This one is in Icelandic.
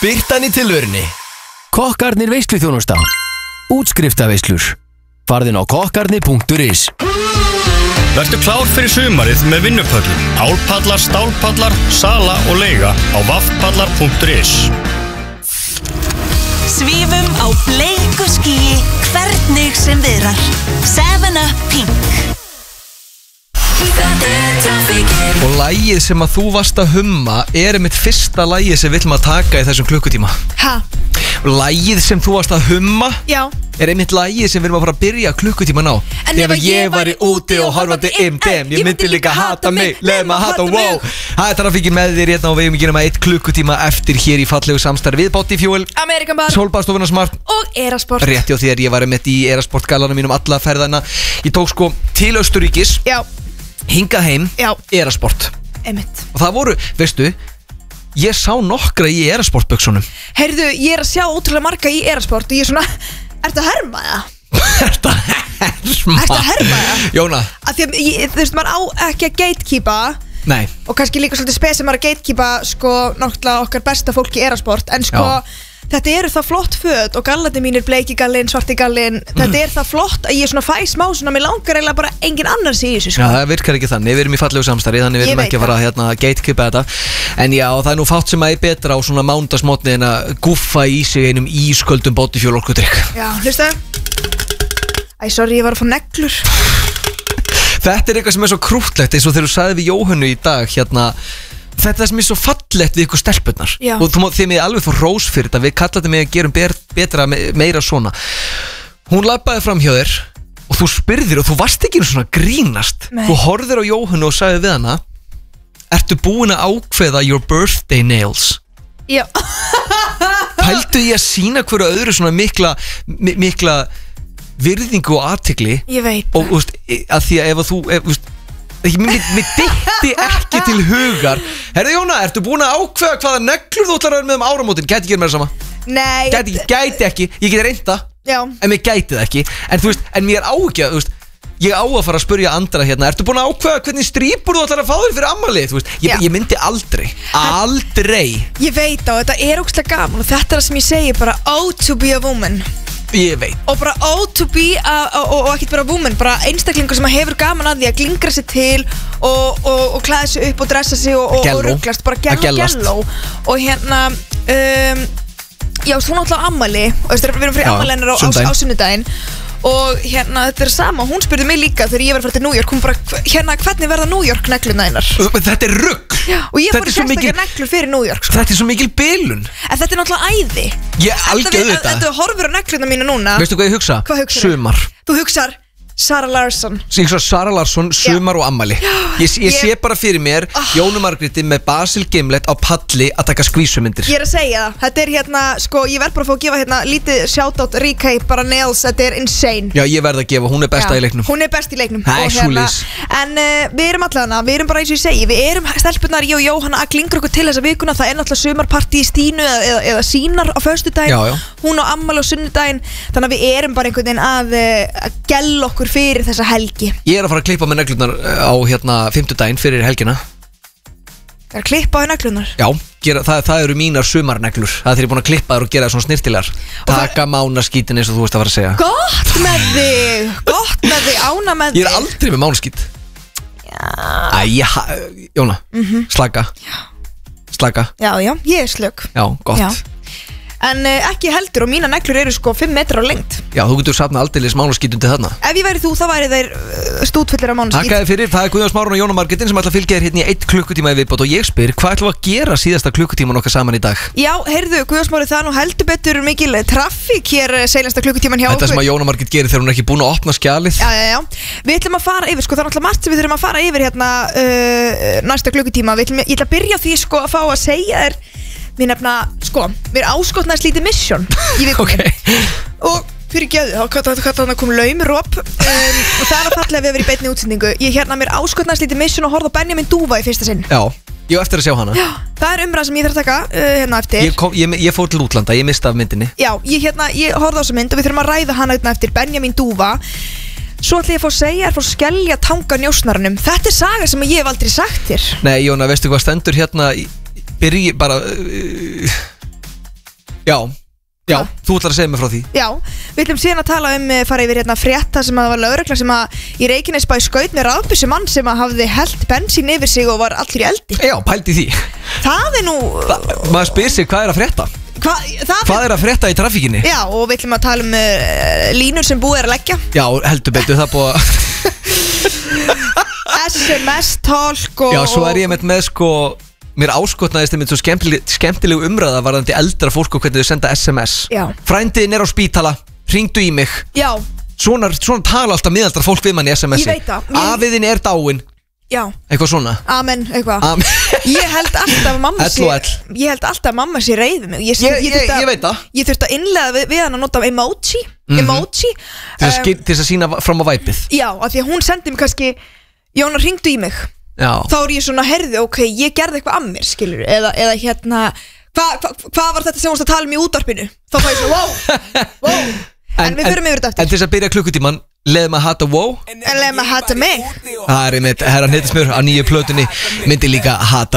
Birtan í tilvörinni. Kokkarnir veisluþjónusta. Útskriftarveislur. Farðin á kokkarnir.is. Vertu klár fyrir sumarið með vinnupöllum. Álpallar, stálpallar, sala og leiga á vaffpallar.is. Svífum á bleiku skýi hvernig sem viðrar. 7up Pink. Og lagið sem að þú varst að humma er mitt fyrsta lagið sem við viljum að taka í þessum klukkutíma. Ha? Lagið sem þú varst að humma Já. er einmitt lagið sem við erum að fara að byrja klukkutíman á. En ef ég væri úti og horfandi dem, ég myndi líka hata mig, leið maður hata, wow. Það er Traffíkin með þér hérna og við erum ekki nema 1 klukkutíma eftir hér í fallegu samstarfi við Body Fuel, American Bar, Solbaðstofuna Smart og Erasport. Rétt hjá þér, ég var einmitt í Erasport galanum mínum alla ferðana. Ég tók sko til Austurríkis, Já. hingað heim, Já. Erasport. Einmitt. Og það voru, veistu, ég sá nokkra í Erasport-buxunum. Heyrðu, ég að sjá ótrúlega marga í Erasport og ég svona, ertu að herma það? Ertu að herma? Ertu að herma það? Jóna. Af því að, þú veist, maður á ekki að gatekeepa. Nei. Og kannski líka svolítið spes sem maður að gatekeepa, sko, náttúrulega okkar besta fólk í Erasport. En sko, þetta eru það flott föt og gallandi mínir, bleiki gallinn, svarti gallinn. Þetta er það flott að ég svona fæ smá svona, mér langar eiginlega bara engin annars í þessu, sko. Já, það virkar ekki þannig, við erum í fallegu samstarfi, þannig við erum ekki að fara hérna að gatekeepa þetta. En já, það er nú fátt sem að er betra á svona mándagsmotni en að gúffa í sig einum ísköldum Body Fuel orkudrykk. Já, hlusta. Æ, sorry, ég var að fá neglur. Þetta er eitthvað sem er svo krúttlegt, eins og þegar þú sagði við Jóhönnu í dag, hérna, þetta er það sem er svo fallegt við ykkur stelpunnar. Já. Og þið með alveg fór rós fyrir þetta, við kallaði mig að gerum betra meira svona. Hún labbaði fram hjá þér og þú spyrðir og þú varst ekki svona grínast. Nei. Þú horfðir á Jóhönnu og sagði við hana, ertu búin að ákveða your birthday nails? Já. Pældu ég að sína hverju öðru svona mikla virðingu og athygli. Ég veit. Og þú veist, að því að ef þú mér dytti ekki til hugar. Herðu Jóna, ertu búin að ákveða hvaða neglur þú ætlar að vera með áramótin? Gæti ekki verið meira sama? Nei. Gæti ekki, ég geti reynt það. Já. En mér gæti það ekki. En þú veist, en mér á ekki að, þú veist, ég á að fara að spurja Andra hérna, ertu búin að ákveða hvernig strípur þú ætlar að fá þér fyrir afmælið? Þú veist, ég myndi aldrei. Ég veit á, þetta er ógeðslega gaman og þetta er það sem ég segi bara, oh to be a woman. Ég veit. Og bara oh to be og ekkert bara woman, bara einstaklingur sem hefur gaman að því að glingra sig til og klæða sig upp og dressa sig og rugglast, bara gello. Og hérna já, svo náttúrulega ammali og við erum fyrir ammali hennar á sunnudaginn. Og hérna, þetta er sama, hún spurði mig líka þegar ég var að fara til New York, hún bara, hérna, hvernig verða New York negluna þínar? Þetta er rugl. Og ég fór sérstaklega neglur fyrir New York, sko. Þetta er svo mikil bilun. En þetta er náttúrulega æði. Ég algjörðu þetta. En þú horfir á negluna mína núna. Veistu hvað ég hugsa? Hvað hugsar Sumar. Þú hugsar Sara Larsson. Ég hugsa Sara Larsson, sumar og ammali. Ég sé bara fyrir mér Jónu Margréti með Basil Gimlet á palli að taka skvísumyndir. Ég er að segja það. Þetta er hérna, sko, ég verð bara að fá að gefa hérna lítið shoutout, recap, bara nails. Þetta er insane. Já, ég verð að gefa, hún er besta í leiknum. Hún er best í leiknum. Það er svoleiðis. En við erum allavega, við erum bara eins og ég segi, við erum stelpunnar, ég og Jóhanna að glingra okkur til þessa vikuna. Það er náttúrulega sumarpartí í Stínu eða sínar á föstudaginn. Hún á ammali á sunnudaginn. Þannig að við erum bara einhvern veginn að gella okkur fyrir þessa helgi. Ég er að fara að klippa með neglurnar á hérna 50daginn fyrir helgina. Það er að klippa á neglurnar? Já, það eru mínar sumarneglur. Það er þegar ég er búin að klippa þær og gera það svona snirtilegar. Taka mánaskítin eins og þú veist að fara að segja. Gott með þig, ána með þig. Ég er aldrei með mánaskít. Jóna, slaka. Já, ég er slök. Já, gott. Já. En ekki heldur og mína neglur eru sko 5 metrar á lengt. Já, þú getur safnað aldeilis mánaskítum til þarna. Ef ég væri þú, þá væri þeir stútfullir af mánaskít. Takk fyrir, það er Guðjón Smárún og Jóna Margrétin sem ætla að fylgja þér hérna í 1 klukkutíma í viðbót og ég spyr, hvað ætlum við að gera síðasta klukkutíman okkar saman í dag? Já, heyrðu, Guðjón Smári, það er nú heldur betur mikil traffík hér seinasta klukkutíman hjá okkur. Þetta sem að Jóna Margrét gerir þegar hún er ekki búin að opna skjalið. Já. Við ætlum að fara yfir, sko, það er náttúrulega margt sem við þurfum að fara yfir hérna næsta klukkutíma. Ég ætla að byrja því, sko, að fá að segja þér við nefna, sko, við áskotnaðist lítið mission í vikunni. Og fyrir gjöðu, þá kom laumróp og það er að falla ef við verið í beinni útsendingu. Ég hérna mér áskotnaðist lítið mission og horfði á Benjamin Dúfa í fyrsta sinn. Já, ég á eftir að sjá hana. Já, það er umræða sem ég þarf að taka hérna eftir. Ég fór til útlanda, ég mista af myndinni. Já, ég horfði á þessa mynd og við þurfum að ræða hana hérna eftir, Benjamin Dúfa. Svo ætla ég að fá að segja að skelja tanga njósnaranum. Þetta er saga sem ég hef aldrei sagt þér. Nei, Jóna, veistu hvað stendur hérna byrji bara Já, þú ætlar að segja mig frá því. Já, við ætlum síðan að tala fara yfir hérna frétta sem að það var lögregla sem að í Reykjanesbæ skaut með rafbyssu mann sem að hafði hellt bensín yfir sig og var allir í eldi. Já, pældi því. Það nú... Maður spyr sig hvað að frétta? Hvað að frétta í trafíkinni? Já, og við ætlum að tala línur sem búið að leggja. Já, heldur betur það búið að... SMS-tálk og... Já, svo ég með sko... Mér áskotnaðist einmitt svo skemmtilegu umræða varðandi eldra fólk og hvernig þau senda SMS. Já. Frændiðin á spítala, hringdu í mig. Já. Svona tala alltaf miðaldra fólk við mann í SMS-i. Ég veit það. Afiðin dáin. Já. Eitthvað svona. Amen, eitthvað. Ég held alltaf að mamma sé reið mig. Ég veit það. Ég þurfti að innlega við hann að nota emoji. Emoji. Til þess að sína fram á væpið. Já, af því að hún sendi mig kannski Jóna, hringdu í mig. Já. Þá ég svona, herði, ok, ég gerði eitthvað að mér, skilur. Eða hérna, hvað var þetta sem varst að tala um í útvarpinu? Þá fæ ég svona, wow. En við förum yfir þetta eftir. En til þess að byrja klukkutíman, leiðum að hata wow. En leiðum að hata mig. Það einmitt, herra Hnettismjör á nýju plötunni myndi líka hata